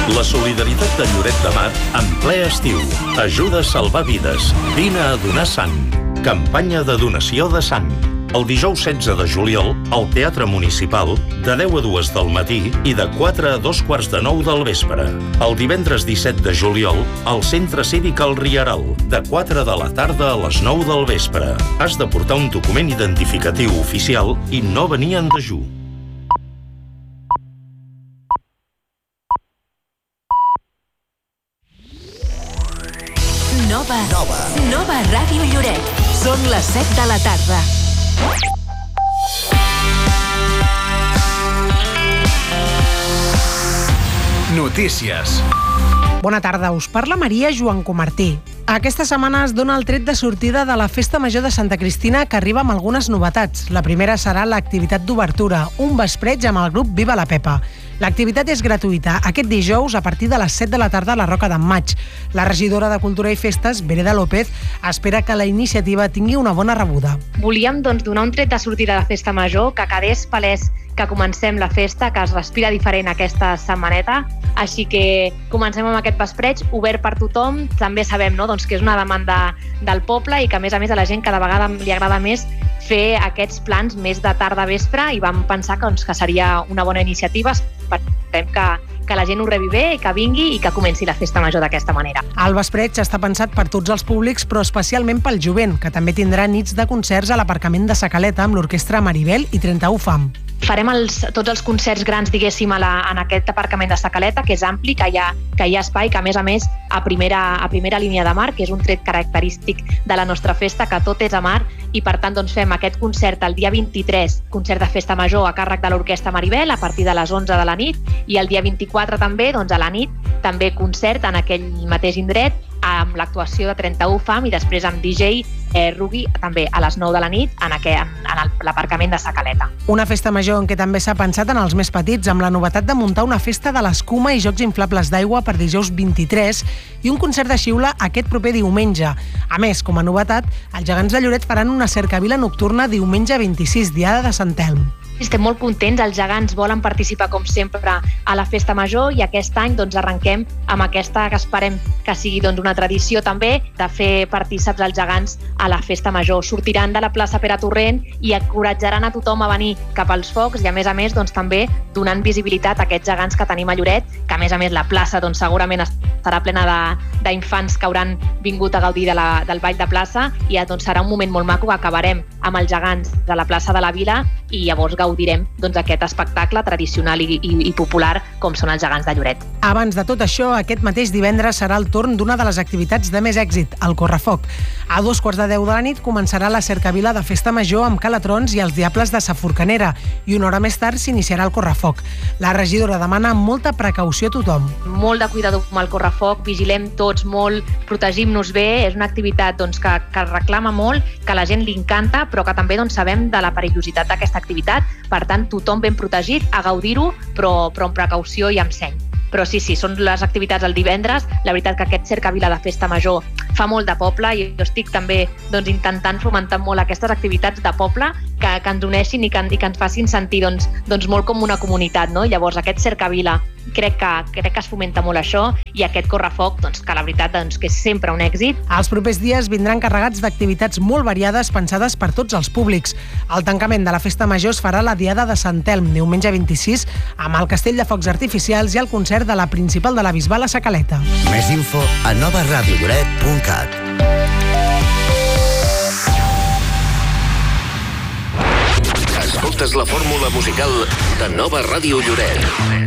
La solidaritat de Lloret de Mar en ple estiu. Ajuda a salvar vides. Vine a donar sang. Campanya de donació de sang. El dijous 16 de juliol, al Teatre Municipal, de 10 a 2 del matí i de 4 a 2:45 del vespre. El divendres 17 de juliol, al Centre Cívic El Rieral, de 4 de la tarda a les 9 del vespre. Has de portar un document identificatiu oficial i no venir en dejú. Nova Ràdio Lloret. Són les 7 de la tarda. Notícies. Bona tarda, us parla Maria Joan Comartí. Aquesta setmana es dona el tret de sortida de la Festa Major de Santa Cristina, que arriba amb algunes novetats. La primera serà l'activitat d'obertura, un vespreig amb el grup Viva la Pepa. L'activitat és gratuïta aquest dijous a partir de les 7 de la tarda a la Roca d'en Maig. La regidora de Cultura i Festes, Vereda López, espera que la iniciativa tingui una bona rebuda. Volíem donar un tret de sortida de la Festa Major, que quedés palès que comencem la festa, que es respira diferent aquesta setmaneta, així que comencem amb aquest vespreig obert per tothom. També sabem que és una demanda del poble i que a més a la gent cada vegada li agrada més fer aquests plans més de tarda-vespre i vam pensar que seria una bona iniciativa. Esperem que la gent ho rebi bé, que vingui i que comenci la Festa Major d'aquesta manera. El vespreig està pensat per tots els públics, però especialment pel jovent, que també tindrà nits de concerts a l'aparcament de Sa Caleta amb l'orquestra Maribel i 31 Fam. Farem tots els concerts grans, diguéssim, en aquest aparcament de Sa Caleta, que és ampli, que hi ha espai, que a més a primera línia de mar, que és un tret característic de la nostra festa, que tot és a mar, i per tant fem aquest concert el dia 23, concert de Festa Major a càrrec de l'orquestra Maribel a partir de les 11 de la nit, i el dia 24 també, a la nit, també concert en aquell mateix indret, amb l'actuació de 31 Fam i després amb DJ Rugui també a les 9 de la nit en l'aparcament de Sa Caleta. Una festa major en què també s'ha pensat en els més petits, amb la novetat de muntar una festa de l'escuma i jocs inflables d'aigua per dijous 23 i un concert de xiula aquest proper diumenge. A més, com a novetat, els gegants de Lloret faran una cercavila nocturna diumenge 26, diada de Sant Elm. Estem molt contents, els gegants volen participar com sempre a la Festa Major i aquest any arrenquem amb aquesta que esperem que sigui una tradició també de fer partíceps els gegants a la Festa Major. Sortiran de la plaça Pere Torrent i encoratjaran a tothom a venir cap als focs i a més també donant visibilitat a aquests gegants que tenim a Lloret, que a més la plaça segurament estarà plena d'infants que hauran vingut a gaudir del ball de plaça i serà un moment molt maco que acabarem amb els gegants de la plaça de la Vila i llavors gaudirem aquest espectacle tradicional i popular com són els gegants de Lloret. Abans de tot això, aquest mateix divendres serà el torn d'una de les activitats de més èxit, el correfoc. A 2:10 de la nit començarà la cercavila de Festa Major amb calatrons i els diables de Sa Forcanera i una hora més tard s'iniciarà el correfoc. La regidora demana molta precaució a tothom. Molt de cuidado amb el correfoc, vigilem tots molt, protegim-nos bé, és una activitat que reclama molt, que a la gent li encanta, però que també sabem de la perillositat d'aquesta activitat. Per tant, tothom ben protegit, a gaudir-ho, però amb precaució i amb seny. Però sí, són les activitats el divendres. La veritat que aquest cercavila de Festa Major fa molt de poble i jo estic també intentant fomentar molt aquestes activitats de poble que ens uneixin i que ens facin sentir molt com una comunitat, no? Llavors aquest cercavila crec que es fomenta molt això i aquest correfoc que la veritat que és sempre un èxit. Els propers dies vindran carregats d'activitats molt variades pensades per tots els públics. El tancament de la Festa Major es farà la diada de Sant Elm, diumenge 26, amb el castell de focs artificials i el concert de la principal de la Bisbal a Sa Caleta. Més info a novaradiolloret.cat. Escoltes la fórmula musical de Nova Ràdio Lloret.